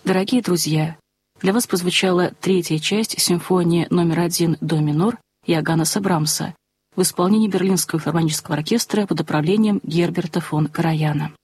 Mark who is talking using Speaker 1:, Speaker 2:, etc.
Speaker 1: Дорогие друзья, для вас прозвучала третья часть симфонии номер 1 до минор Иоганнеса Брамса в исполнении Берлинского филармонического оркестра под управлением Герберта фон Караяна.